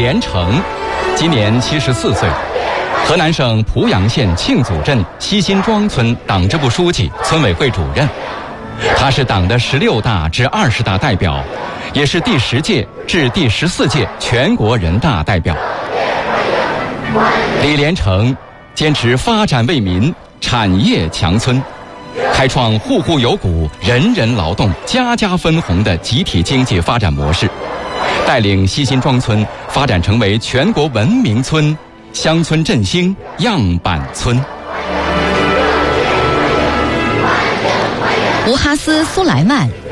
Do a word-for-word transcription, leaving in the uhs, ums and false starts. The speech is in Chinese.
连成，今年七十四岁，河南省濮阳县庆祖镇西辛庄村党支部书记、村委会主任。他是党的十六大至二十大代表，也是第十届至第十四届全国人大代表。李连成坚持发展为民、产业强村，开创户户有谷、人人劳动、家家分红的集体经济发展模式，带领西辛庄村发展成为全国文明村、乡村振兴样板村。 吴哈斯·苏莱曼